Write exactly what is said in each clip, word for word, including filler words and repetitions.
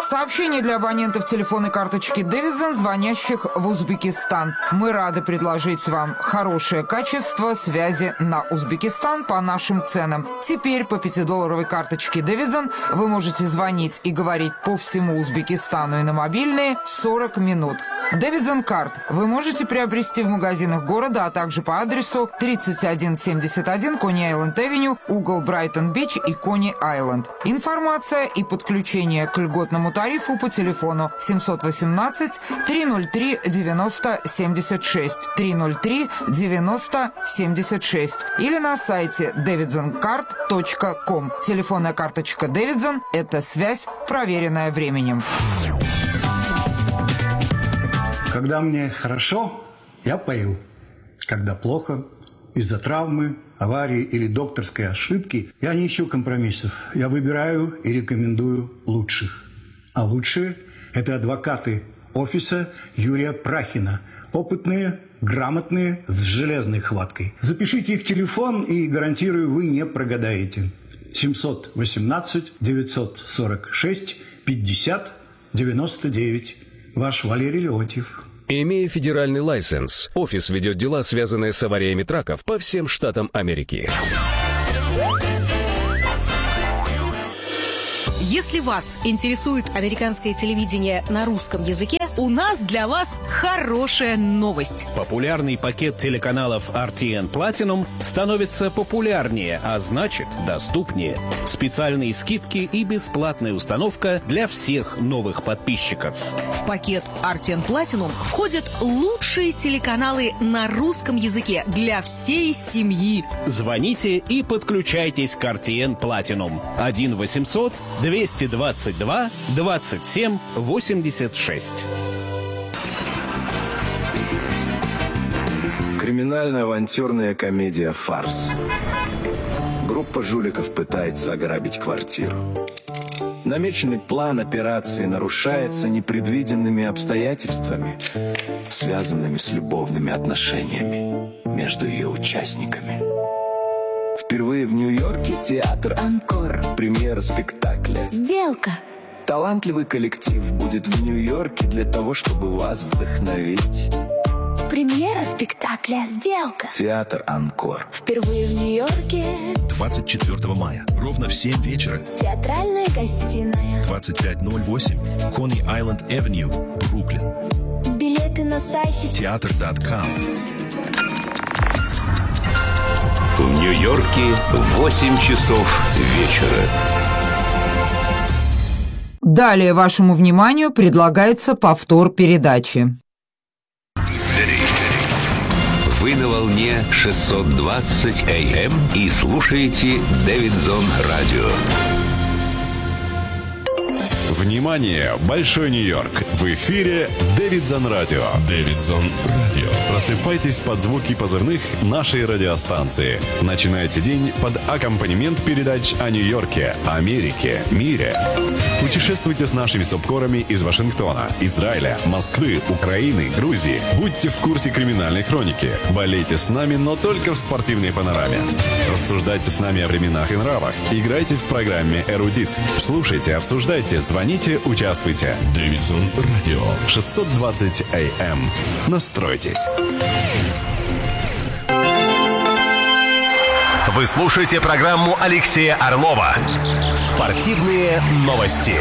Сообщение для абонентов телефонной карточки Davidson, звонящих в Узбекистан. Мы рады предложить вам хорошее качество связи на Узбекистан по нашим ценам. Теперь по пятидолларовой карточке Davidson вы можете звонить и говорить по всему Узбекистану и на мобильные сорок минут. Davidson Card вы можете приобрести в магазинах города, а также по адресу тридцать один семьдесят один Кони-Айленд-Авеню, угол Брайтон-Бич и Кони-Айленд. Информация и подключение к льготному тарифу по телефону семьсот восемнадцать триста три девяносто семьдесят шесть, триста три девяносто семьдесят шесть или на сайте davidson card точка ком. Телефонная карточка Davidson – это связь, проверенная временем. Когда мне хорошо, я пою. Когда плохо, из-за травмы, аварии или докторской ошибки, я не ищу компромиссов. Я выбираю и рекомендую лучших. А лучшие – это адвокаты офиса Юрия Прахина. Опытные, грамотные, с железной хваткой. Запишите их телефон, и, гарантирую, вы не прогадаете. семьсот восемнадцать девятьсот сорок шесть пятьдесят девяносто девять. Ваш Валерий Леонтьев. Имея федеральный лайсенс, офис ведет дела, связанные с авариями траков по всем штатам Америки. Если вас интересует американское телевидение на русском языке, у нас для вас хорошая новость. Популярный пакет телеканалов ар ти эн Platinum становится популярнее, а значит доступнее. Специальные скидки и бесплатная установка для всех новых подписчиков. В пакет ар ти эн Platinum входят лучшие телеканалы на русском языке для всей семьи. Звоните и подключайтесь к ар ти эн Platinum. один восемьсот двести двадцать два двадцать семь восемьдесят шесть. Криминально-авантюрная комедия «Фарс». Группа жуликов пытается ограбить квартиру. Намеченный план операции нарушается непредвиденными обстоятельствами, связанными с любовными отношениями между ее участниками. Впервые в Нью-Йорке театр «Анкор». Премьера спектакля «Сделка». Талантливый коллектив будет в Нью-Йорке для того, чтобы вас вдохновить. Премьера спектакля «Сделка». Театр «Анкор». Впервые в Нью-Йорке. двадцать четвёртого мая. Ровно в семь вечера. Театральная гостиная. двадцать пять ноль восемь. Кони-Айленд-Авеню, Бруклин. Билеты на сайте театр точка ком. В Нью-Йорке восемь часов вечера. Далее вашему вниманию предлагается повтор передачи. Вы на волне шестьсот двадцать эй эм и слушаете Davidson Radio. Внимание! Большой Нью-Йорк! В эфире Davidson Radio. Davidson Radio. Просыпайтесь под звуки позывных нашей радиостанции. Начинайте день под аккомпанемент передач о Нью-Йорке, Америке, мире. Путешествуйте с нашими субкорами из Вашингтона, Израиля, Москвы, Украины, Грузии. Будьте в курсе криминальной хроники. Болейте с нами, но только в спортивной панораме. Рассуждайте с нами о временах и нравах. Играйте в программе «Эрудит». Слушайте, обсуждайте, звоните, участвуйте. Davidson Radio. шестьсот двадцать эй эм. Настройтесь. Вы слушаете программу Алексея Орлова «Спортивные новости».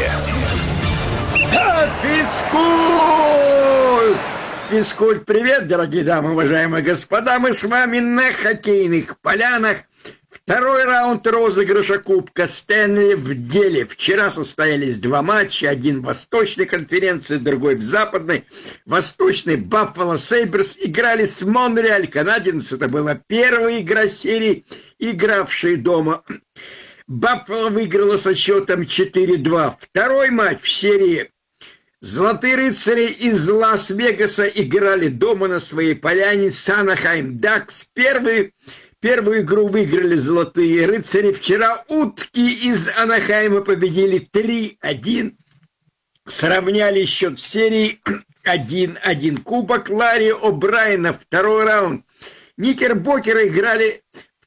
Физкульт! Физкульт, привет, дорогие дамы, уважаемые господа. Мы с вами на хоккейных полянах. Второй раунд розыгрыша Кубка Стэнли в деле. Вчера состоялись два матча. Один в Восточной конференции, другой в Западной. Восточный Баффало Сейберс играли с Монреаль Канадиенс. Это была первая игра серии, игравшие дома. Баффало выиграла со счетом четыре-два. Второй матч в серии. Золотые рыцари из Лас-Вегаса играли дома на своей поляне с Анахайм Дакс. Первый... Первую игру выиграли золотые рыцари. Вчера утки из Анахайма победили три-один. Сравняли счет в серии один-один. Кубок Ларри О'Брайена. Второй раунд. Никербокеры играли в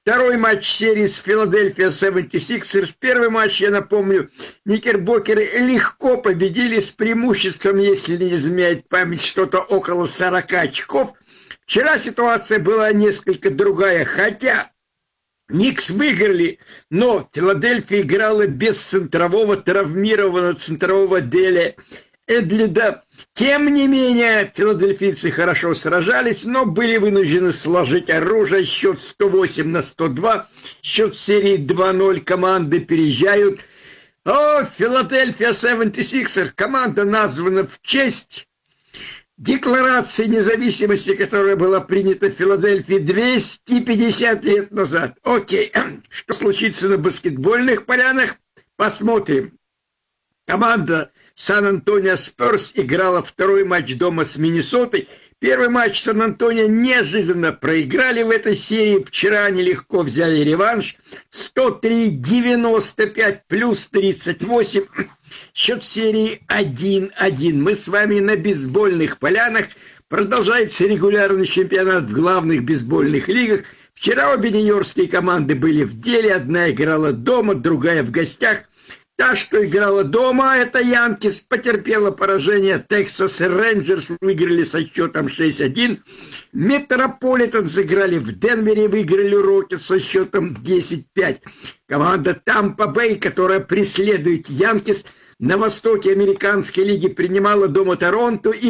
Второй матч серии с Филадельфия семьдесят шесть. Первый матч, я напомню, Никербокеры легко победили с преимуществом, если не изменяет память, что-то около сорок очков. Вчера ситуация была несколько другая, хотя Никс выиграли, но Филадельфия играла без центрового травмированного центрового Деля Эдлида. Тем не менее, филадельфийцы хорошо сражались, но были вынуждены сложить оружие. Счет сто восемь на сто два. Счет серии два ноль. Команды переезжают. О, Филадельфия семьдесят шесть. Команда названа в честь Декларации независимости, которая была принята в Филадельфии двести пятьдесят лет назад. Окей, что случится на баскетбольных полянах? Посмотрим. Команда Сан-Антонио Спёрс играла второй матч дома с Миннесотой. Первый матч Сан-Антонио неожиданно проиграли в этой серии. Вчера они легко взяли реванш. сто три девяносто пять плюс тридцать восемь. Счет серии один один. Мы с вами на бейсбольных полянах. Продолжается регулярный чемпионат в главных бейсбольных лигах. Вчера обе нью-йоркские команды были в деле. Одна играла дома, другая в гостях. Та, что играла дома, это Янкис, потерпела поражение. Texas Rangers выиграли со счетом шесть один. Метрополитенс играли в Денвере, выиграли Рокетс со счетом десять пять. Команда Тампа Бэй, которая преследует Янкис, на востоке американской лиги принимала дома Торонто и